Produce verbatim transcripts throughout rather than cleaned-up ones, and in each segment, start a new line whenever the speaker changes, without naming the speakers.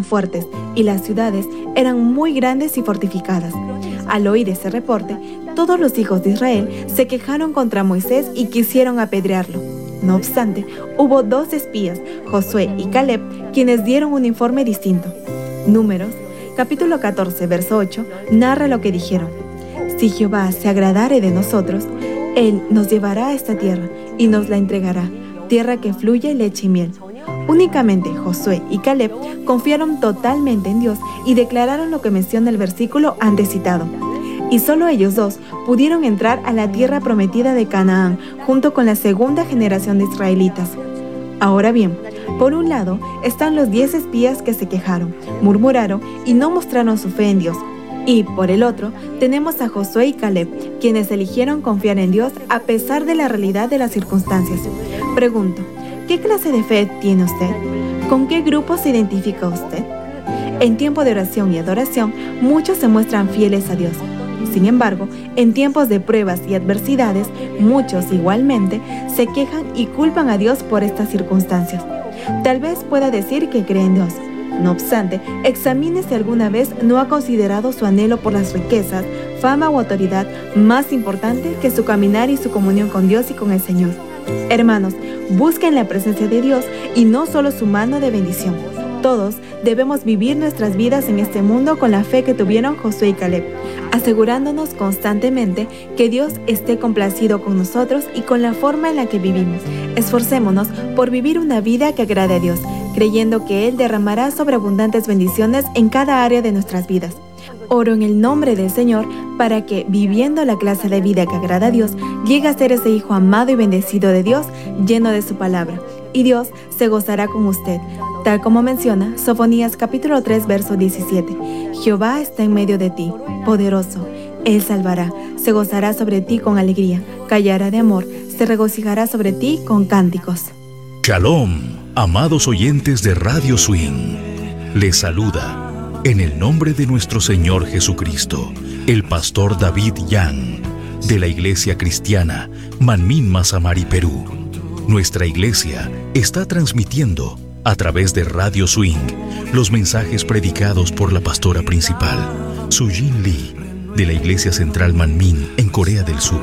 eran fuertes y las ciudades eran muy grandes y fortificadas. Al oír ese reporte, todos los hijos de Israel se quejaron contra Moisés y quisieron apedrearlo. No obstante, hubo dos espías, Josué y Caleb, quienes dieron un informe distinto. Números, capítulo catorce, verso ocho, narra lo que dijeron. Si Jehová se agradare de nosotros, Él nos llevará a esta tierra y nos la entregará, tierra que fluye leche y miel. Únicamente Josué y Caleb confiaron totalmente en Dios y declararon lo que menciona el versículo antes citado. Y solo ellos dos pudieron entrar a la tierra prometida de Canaán, junto con la segunda generación de israelitas. Ahora bien, por un lado están los diez espías que se quejaron, murmuraron y no mostraron su fe en Dios. Y por el otro, tenemos a Josué y Caleb, quienes eligieron confiar en Dios a pesar de la realidad de las circunstancias. Pregunto, ¿qué clase de fe tiene usted? ¿Con qué grupo se identifica usted? En tiempo de oración y adoración, muchos se muestran fieles a Dios. Sin embargo, en tiempos de pruebas y adversidades, muchos igualmente se quejan y culpan a Dios por estas circunstancias. Tal vez pueda decir que cree en Dios. No obstante, examine si alguna vez no ha considerado su anhelo por las riquezas, fama o autoridad más importante que su caminar y su comunión con Dios y con el Señor. Hermanos, busquen la presencia de Dios y no solo su mano de bendición. Todos debemos vivir nuestras vidas en este mundo con la fe que tuvieron Josué y Caleb, asegurándonos constantemente que Dios esté complacido con nosotros y con la forma en la que vivimos. Esforcémonos por vivir una vida que agrade a Dios, creyendo que Él derramará sobreabundantes bendiciones en cada área de nuestras vidas. Oro en el nombre del Señor para que, viviendo la clase de vida que agrada a Dios, llegue a ser ese hijo amado y bendecido de Dios, lleno de su palabra. Y Dios se gozará con usted, tal como menciona Sofonías capítulo tres, verso diecisiete. Jehová está en medio de ti, poderoso. Él salvará, se gozará sobre ti con alegría, callará de amor, se regocijará sobre ti con cánticos.
Shalom, amados oyentes de Radio Swing. Les saluda, en el nombre de nuestro Señor Jesucristo, el pastor David Yang, de la Iglesia Cristiana Manmin Masamari, Perú. Nuestra iglesia está transmitiendo, a través de Radio Swing, los mensajes predicados por la pastora principal, Sujin Lee, de la Iglesia Central Manmin en Corea del Sur.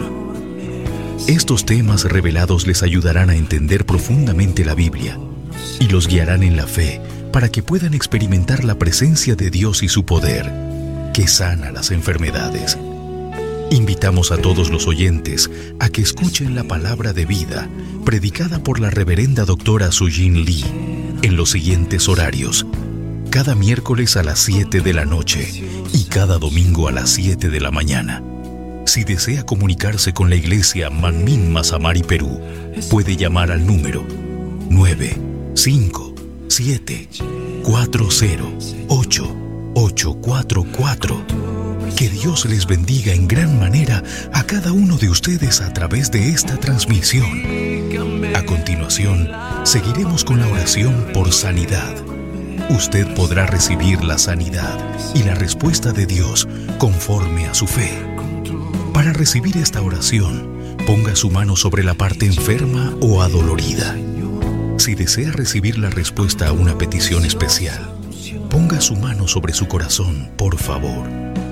Estos temas revelados les ayudarán a entender profundamente la Biblia y los guiarán en la fe para que puedan experimentar la presencia de Dios y su poder, que sana las enfermedades. Invitamos a todos los oyentes a que escuchen la palabra de vida predicada por la reverenda doctora Sujin Lee en los siguientes horarios: cada miércoles a las siete de la noche y cada domingo a las siete de la mañana. Si desea comunicarse con la iglesia Manmin Masamari, Perú, puede llamar al número nueve cinco siete cuatro cero ocho ocho cuatro cuatro. Que Dios les bendiga en gran manera a cada uno de ustedes a través de esta transmisión. A continuación, seguiremos con la oración por sanidad. Usted podrá recibir la sanidad y la respuesta de Dios conforme a su fe. Para recibir esta oración, ponga su mano sobre la parte enferma o adolorida. Si desea recibir la respuesta a una petición especial, ponga su mano sobre su corazón, por favor.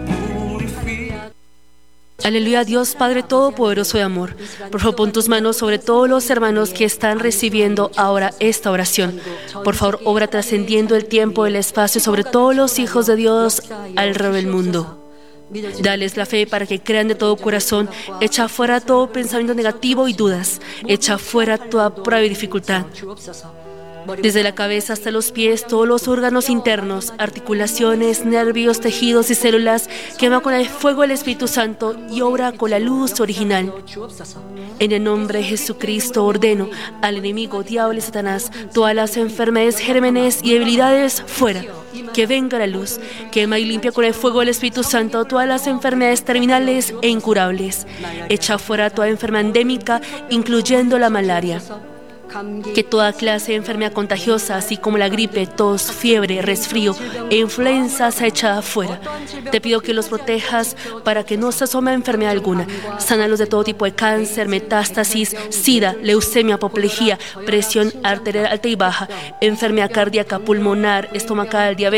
Aleluya, Dios Padre Todopoderoso de amor. Por favor, pon tus manos sobre todos los hermanos que están recibiendo ahora esta oración. Por favor, obra trascendiendo el tiempo y el espacio sobre todos los hijos de Dios alrededor del mundo. Dales la fe para que crean de todo corazón. Echa fuera todo pensamiento negativo y dudas. Echa fuera toda prueba y dificultad. Desde la cabeza hasta los pies, todos los órganos internos, articulaciones, nervios, tejidos y células, quema con el fuego del Espíritu Santo y obra con la luz original. En el nombre de Jesucristo ordeno al enemigo, diablo y Satanás, todas las enfermedades, gérmenes y debilidades fuera. Que venga la luz, quema y limpia con el fuego del Espíritu Santo todas las enfermedades terminales e incurables. Echa fuera toda enfermedad endémica, incluyendo la malaria. Que toda clase de enfermedad contagiosa, así como la gripe, tos, fiebre, resfrío e influenza, sea echada afuera. Te pido que los protejas para que no se asome enfermedad alguna. Sánalos de todo tipo de cáncer, metástasis, sida, leucemia, apoplejía, presión arterial alta y baja, enfermedad cardíaca, pulmonar, estomacal, diabetes,